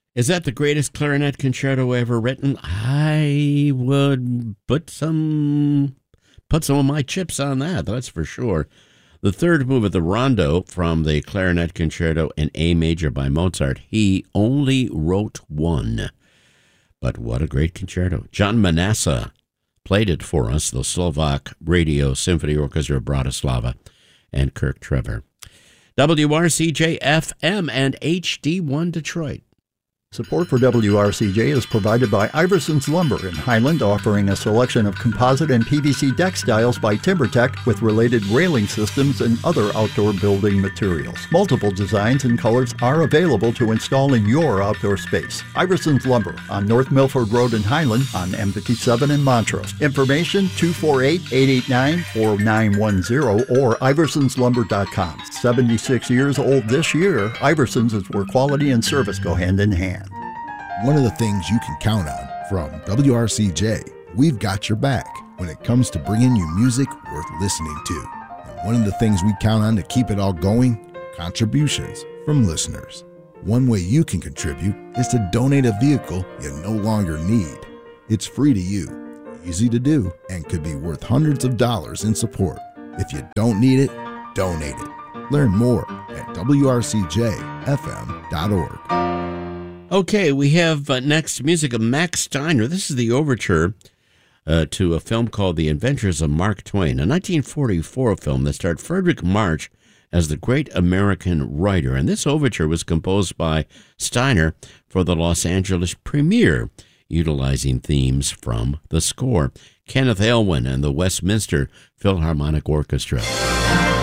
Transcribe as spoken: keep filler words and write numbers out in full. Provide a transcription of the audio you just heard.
Is that the greatest clarinet concerto ever written? I would put some put some of my chips on that, that's for sure. The third move of the rondo from the clarinet concerto in A major by Mozart. He only wrote one. But what a great concerto. John Manassa played it for us, the Slovak Radio Symphony Orchestra Bratislava, and Kirk Trevor. W R C J F M and H D one Detroit. Support for W R C J is provided by Iverson's Lumber in Highland, offering a selection of composite and P V C deck styles by TimberTech with related railing systems and other outdoor building materials. Multiple designs and colors are available to install in your outdoor space. Iverson's Lumber on North Milford Road in Highland, on M fifty-seven in Montrose. Information two four eight, eight eight nine, four nine one zero or iversons lumber dot com. seventy-six years old this year, Iversons is where quality and service go hand in hand. One of the things you can count on from W R C J, we've got your back when it comes to bringing you music worth listening to. And one of the things we count on to keep it all going, contributions from listeners. One way you can contribute is to donate a vehicle you no longer need. It's free to you, easy to do, and could be worth hundreds of dollars in support. If you don't need it, donate it. Learn more at W R C J F M dot org. Okay, we have uh, next music of Max Steiner. This is the overture uh, to a film called The Adventures of Mark Twain, a nineteen forty-four film that starred Frederick March as the great American writer. And this overture was composed by Steiner for the Los Angeles premiere, utilizing themes from the score. Kenneth Aylwin and the Westminster Philharmonic Orchestra.